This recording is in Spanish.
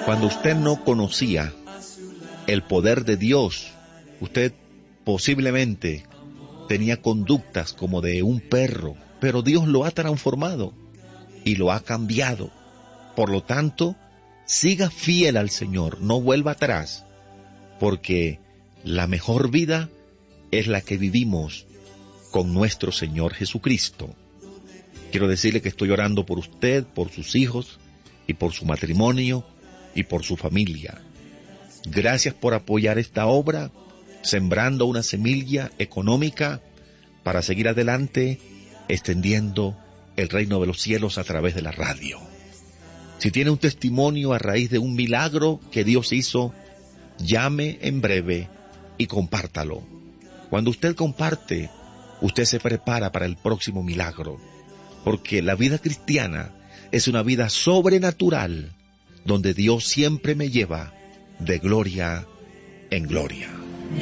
Cuando usted no conocía el poder de Dios, usted posiblemente tenía conductas como de un perro, pero Dios lo ha transformado y lo ha cambiado. Por lo tanto, siga fiel al Señor, no vuelva atrás, porque la mejor vida es la que vivimos con nuestro Señor Jesucristo. Quiero decirle que estoy orando por usted, por sus hijos, y por su matrimonio, y por su familia. Gracias por apoyar esta obra, sembrando una semilla económica para seguir adelante, extendiendo el reino de los cielos a través de la radio. Si tiene un testimonio a raíz de un milagro que Dios hizo, llame en breve y compártalo. Cuando usted comparte, usted se prepara para el próximo milagro, porque la vida cristiana es una vida sobrenatural, donde Dios siempre me lleva de gloria en gloria.